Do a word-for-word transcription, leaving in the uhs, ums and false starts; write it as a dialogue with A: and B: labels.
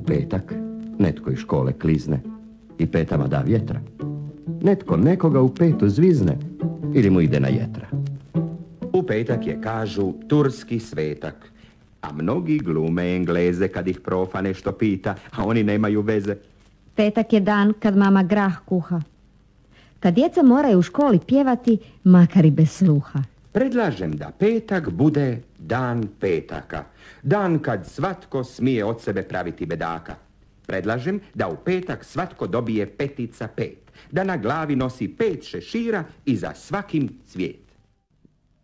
A: petak netko iz škole klizne i petama da vjetra. Netko nekoga u petu zvizne ili mu ide na jetra.
B: U petak je, kažu, turski svetak, a mnogi glume Engleze kad ih profa nešto pita, a oni nemaju veze.
C: Petak je dan kad mama grah kuha. Kad djeca moraju u školi pjevati, makar i bez sluha.
B: Predlažem da petak bude dan petaka. Dan kad svatko smije od sebe praviti bedaka. Predlažem da u petak svatko dobije petica pet. Da na glavi nosi pet šešira i za svakim cvijet.